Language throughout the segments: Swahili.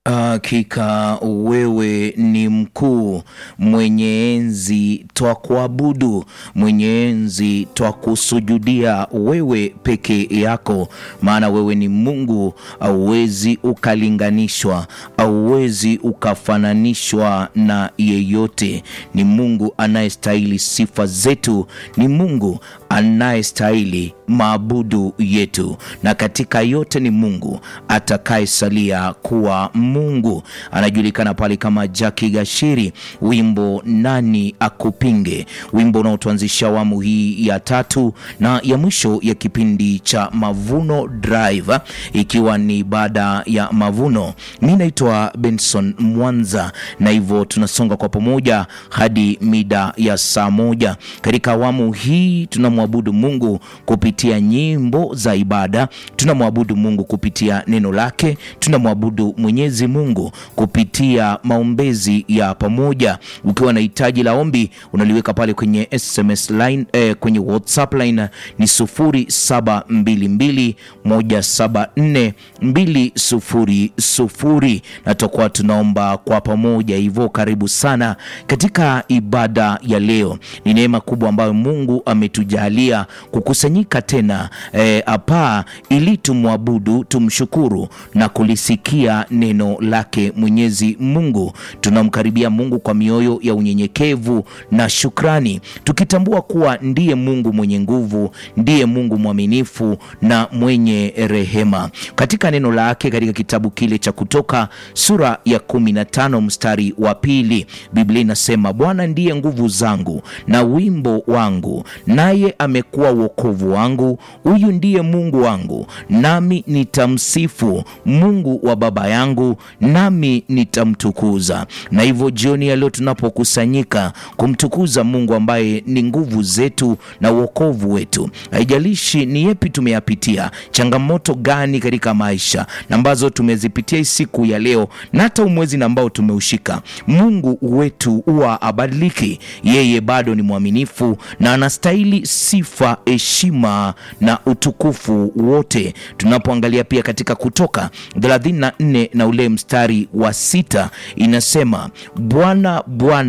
Hakika wewe ni mkuu, mwenye enzi twakuabudu, mwenye enzi twakusujudia wewe peke yako, maana wewe ni Mungu, hauwezi ukalinganishwa, hauwezi ukafananishwa na yeyote. Ni Mungu anayestahili sifa zetu, ni Mungu anayestahili maabudu yetu, na katika yote ni Mungu atakayesalia kuwa Mungu. Anajulikana pale kama Jackie Gashiri, wimbo Nani Akupinge, wimbo unaotuanzisha awamu hii ya tatu na ya mwisho ya kipindi cha Mavuno Drive, ikiwa ni baada ya mavuno. Mimi naitwa Benson Mwanza, na hivyo tunasonga kwa pamoja hadi mida ya saa moja. Katika awamu hii tunamwabudu Mungu kupitia nyimbo za ibada, tunamwabudu Mungu kupitia neno lake, tunamwabudu Mwenyezi Mungu kupitia maombezi ya pamoja. Ukiwa na hitaji la ombi unaliweka pale kwenye SMS line, kwenye WhatsApp line ni 0722174200, na tutakuwa tunaomba kwa pamoja. Hivyo karibu sana katika ibada ya leo. Ni neema kubwa ambayo Mungu ametujalia kukusanyika tena hapa ili tumwabudu, tumshukuru na kulisikia neno lake Mwenyezi Mungu. Tunamkaribia Mungu kwa mioyo ya unyenyekevu na shukrani, tukitambua kuwa ndiye Mungu mwenye nguvu, ndiye Mungu mwaminifu na mwenye rehema. Katika neno lake katika kitabu kile cha Kutoka sura ya 15 mstari wa 2, Biblia inasema, Bwana ndiye nguvu zangu na wimbo wangu, naye amekuwa wokovu wangu. Huyu ndiye Mungu wangu, nami nitamsifu, Mungu wa baba yangu, nami nitamtukuza. Na hivyo jioni ya leo tunapokusanyika kumtukuza Mungu ambaye ni nguvu zetu na wokovu wetu, haijalishi ni yepi tumeyapitia, changamoto gani katika maisha ambazo tumezipitia siku ya leo na hata umwezi ambao tumeushika, Mungu wetu huwa abadiliki. Yeye bado ni mwaminifu na anastahili sifa, heshima na utukufu wote. Tunapoangalia pia katika Kutoka 34 na ule mstari wa 6, inasema, Bwana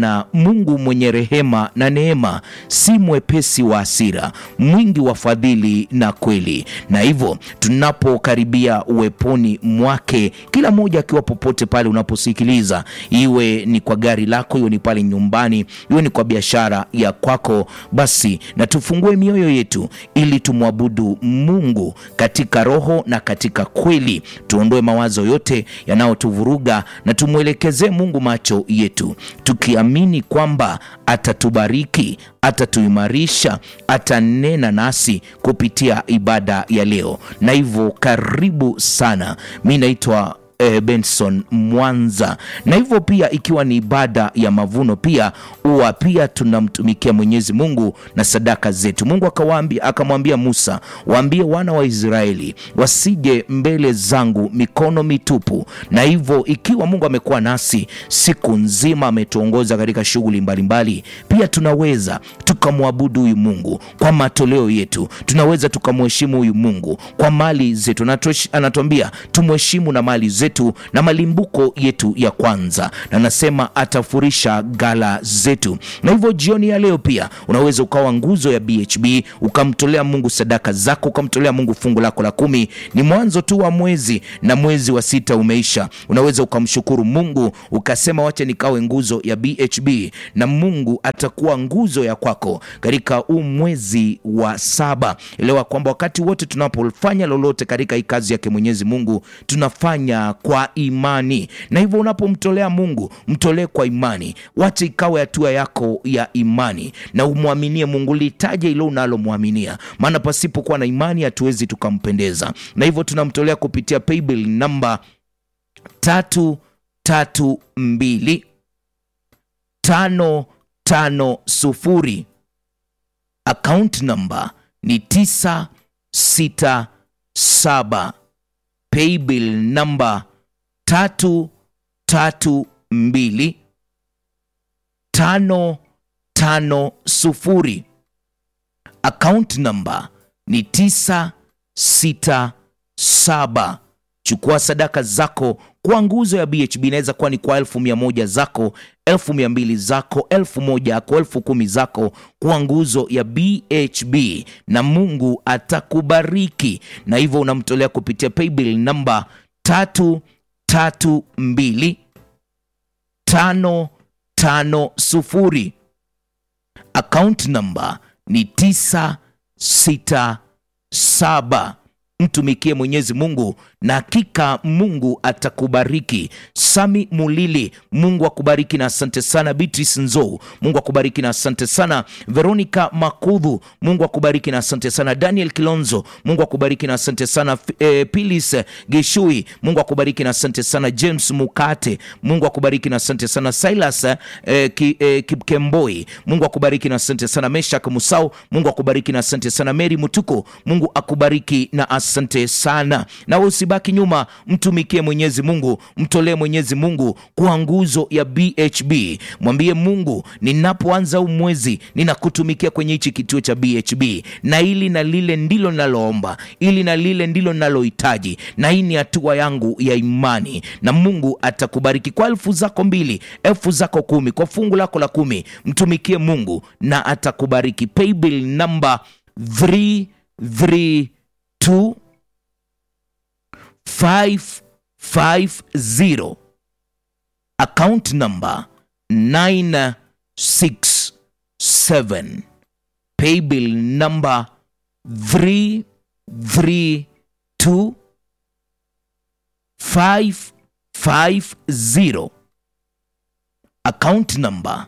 Mungu mwenye rehema na neema, si mwepesi wa hasira, mwingi wa fadhili na kweli. Na hivyo tunapokaribia uweponi mwake, kila mmoja akiwa popote pale unaposikiliza, iwe ni kwa gari lako, iwe ni pale nyumbani, iwe ni kwa biashara ya kwako, basi na tufungue mioyo yetu ili tumwabudu Mungu katika roho na katika kweli. Tuondoe mawazo yote yanayotuvuruga na tumwelekeze Mungu macho yetu, tukiamini kwamba atatubariki, atatuimarisha, atanena nasi kupitia ibada ya leo. Na hivyo karibu sana. Mimi naitwa Benson Mwanza, na hivyo pia ikiwa ni ibada ya mavuno, pia tunamtumikia Mwenyezi Mungu na sadaka zetu. Mungu akamwambia Musa, waambie wana wa Israeli wasije mbele zangu mikono mitupu. Na hivyo ikiwa Mungu amekuwa nasi siku nzima, ametuongoza katika shughuli mbalimbali, pia tunaweza tukamwabudu huyu Mungu kwa matoleo yetu, tunaweza tukamheshimu huyu Mungu kwa mali zetu. Anatuambia tumheshimu na mali zetu na malimbuko yetu ya kwanza, na nasema atafurisha gala zetu. Na hivyo jioni ya leo pia unaweza ukawa nguzo ya BHB, ukamtolea Mungu sadaka zako, ukamtolea Mungu fungu lako la 10. Ni mwanzo tu wa mwezi na mwezi wa 6 umeisha. Unaweza ukamshukuru Mungu ukasema, wacha nikawe nguzo ya BHB, na Mungu atakuwa nguzo ya kwako katika huu mwezi wa 7. Elewa kwamba wakati wote tunapofanya lolote katika hii kazi yake Mwenyezi Mungu, tunafanya kwa imani. Na hivyo unapomtolea Mungu, mtolee kwa imani. Wacha ikawe hatua yako ya imani, na umwaminie Mungu, litaje ile unalomwaminia, maana pasipokuwa na imani hatuwezi tukampendeza. Na hivyo tunamtolea kupitia paybill namba 332550, account number ni 967, paybill number 332550, account number ni 967, chukua sadaka zako kwa nguzo ya BHB. Inaweza kuwa ni kwa 1,100 zako, 200 zako, 1,000 yako, 10,000 zako kwa nguzo ya BHB, na Mungu atakubariki. Na hivyo unamtolea kupitia paybill namba 332 account number ni 967. Mtumikie Mwenyezi Mungu na hakika Mungu atakubariki. Sami Mulili, Mungu akubariki na asante sana. Beatrice Nzou, Mungu akubariki na asante sana. Veronica Makudhu, Mungu akubariki na asante sana. Daniel Kilonzo, Mungu akubariki na asante sana. Pilis Geshui, Mungu akubariki na asante sana. James Mukate, Mungu akubariki na asante sana. Silas Kipkemboi, Mungu akubariki na asante sana. Meshak Musau, Mungu akubariki na asante sana. Mary Mutuko, Mungu akubariki na asante sana. Na usibaki nyuma, mtumikie Mwenyezi Mungu, mtolee Mwenyezi Mungu kwa nguzo ya BHB. Mwambie Mungu, ninapoanza mwezi ninakutumikia kwenye hichi kituo cha BHB, na hili na lile ndilo ninaloomba, ili na lile ndilo ninalohitaji, na hii ni hatua yangu ya imani, na Mungu atakubariki kwa 1,000 zako 2, 1,000 zako 10, kwa fungu lako la 10. Mtumikie Mungu na atakubariki. Paybill number 332-550, account number 967, paybill number 332-550, account number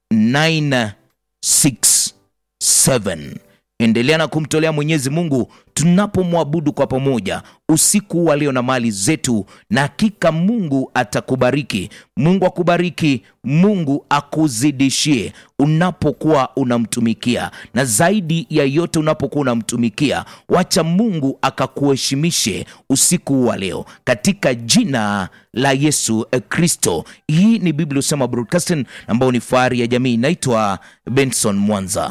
967. Endelea na kumtolea Mwenyezi Mungu tunapomwabudu kwa pamoja usiku wa leo na mali zetu, na hakika Mungu atakubariki. Mungu akubariki, Mungu akuzidishie unapokuwa unamtumikia, na zaidi ya yote unapokuwa unamtumikia, wacha Mungu akakuheshimishe usiku wa leo katika jina la Yesu Kristo. Hii ni Biblia Husema Broadcasting, ambao ni fahari ya jamii. Naitwa Benson Mwanza.